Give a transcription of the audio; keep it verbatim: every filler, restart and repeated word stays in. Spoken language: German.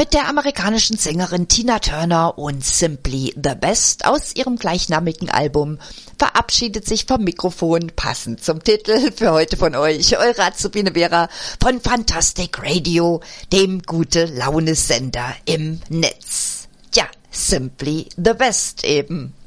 Mit der amerikanischen Sängerin Tina Turner und Simply the Best aus ihrem gleichnamigen Album verabschiedet sich vom Mikrofon, passend zum Titel, für heute von euch, eure Azubine Vera von Fantastic Radio, dem Gute-Laune-Sender im Netz. Ja, Simply the Best eben.